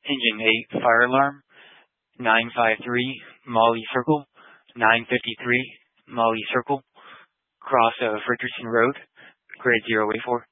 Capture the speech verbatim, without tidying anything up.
Engine eight, fire alarm. nine five three, Molly Circle. nine fifty-three, Molly Circle. Cross of Richardson Road. Grade zero eight four.